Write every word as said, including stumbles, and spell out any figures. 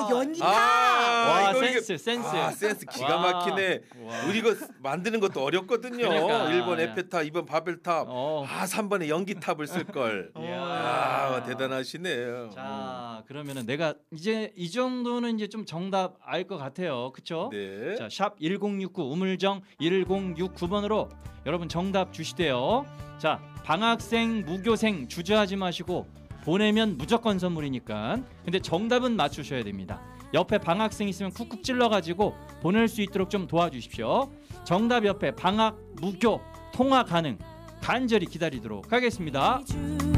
아, 연기타. 아, 와, 이거 센스, 이게, 센스. 아, 센스 기가 와. 막히네. 와. 우리 이거 만드는 것도 어렵거든요. 그러니까. 일 번 에펠탑, 이 번 바벨탑, 어. 아, 삼 번에 연기탑을 쓸 걸. 이야. 아, 대단하시네요. 자, 그러면은 내가 이제 이 정도는 이제 좀 정답 알 것 같아요. 그렇죠? 네. 자, 샵 일공육구 우물정 일공육구 번으로 여러분 정답 주시대요. 자, 방학생, 무교생 주저하지 마시고 보내면 무조건 선물이니까. 근데 정답은 맞추셔야 됩니다. 옆에 방학생 있으면 쿡쿡 찔러가지고 보낼 수 있도록 좀 도와주십시오. 정답 옆에 방학, 무교, 통화 가능 간절히 기다리도록 하겠습니다.